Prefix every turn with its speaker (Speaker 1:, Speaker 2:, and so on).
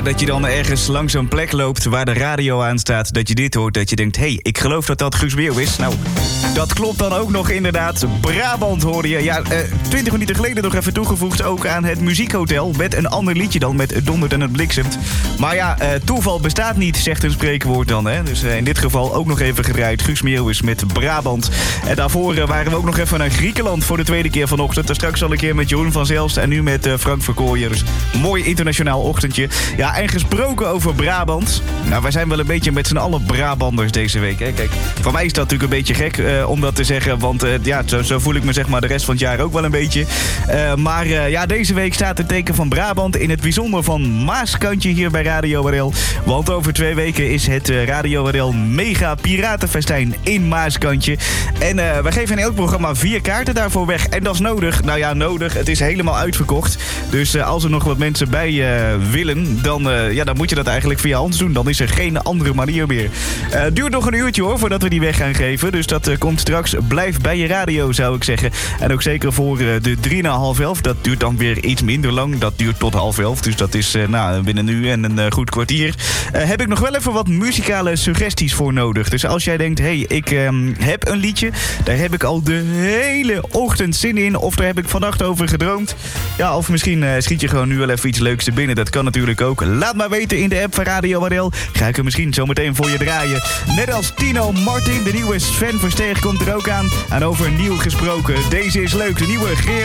Speaker 1: dat je dan ergens langs zo'n plek loopt waar de radio aan staat, dat je dit hoort, dat je denkt, hé, ik geloof dat dat Guus Meeuw is. Nou, dat klopt dan ook nog inderdaad. Brabant hoorde je. Ja, 20 minuten geleden nog even toegevoegd ook aan het Muziekhotel. Met een ander liedje dan, met Het dondert en het bliksemt. Maar ja, toeval bestaat niet, zegt een spreekwoord dan. Hè? Dus in dit geval ook nog even gedraaid. Guus Meeuw is met Brabant. En daarvoor waren we ook nog even naar Griekenland voor de tweede keer vanochtend. Daar straks al een keer met Jeroen van Zelst en nu met Frank Verkooijen. Dus mooi internationaal ochtendje. Ja, en gesproken over Brabant. Nou, wij zijn wel een beetje met z'n allen Brabanders deze week. Hè? Kijk, voor mij is dat natuurlijk een beetje gek om dat te zeggen. Want ja, zo voel ik me zeg maar de rest van het jaar ook wel een beetje. Maar ja, deze week staat het teken van Brabant. In het bijzonder van Maaskantje hier bij Radio RL. Want over 2 weken is het Radio RL Mega Piratenfestijn in Maaskantje. En wij geven in elk programma 4 kaarten daarvoor weg. En dat is nodig. Nou ja, nodig. Het is helemaal uitverkocht. Dus als er nog wat mensen bij willen, dan moet je dat eigenlijk via ons doen. Dan is er geen andere manier meer. Duurt nog een uurtje hoor, voordat we die weg gaan geven. Dus dat komt straks. Blijf bij je radio, zou ik zeggen. En ook zeker voor de 3 na half 11. Dat duurt dan weer iets minder lang. Dat duurt tot half 11. Dus dat is binnen nu en een goed kwartier. Heb ik nog wel even wat muzikale suggesties voor nodig. Dus als jij denkt, hey, ik heb een liedje. Daar heb ik al de hele ochtend zin in. Of daar heb ik vannacht over gedroomd. Ja, of misschien schiet je gewoon nu wel even iets leuks te binnen. Dat kan natuurlijk ook. Laat maar weten in de app van Radio RL. Ga ik hem misschien zo meteen voor je draaien. Net als Tino Martin, de nieuwe Sven Versteeg komt er ook aan. En over nieuw gesproken. Deze is leuk, de nieuwe Gerard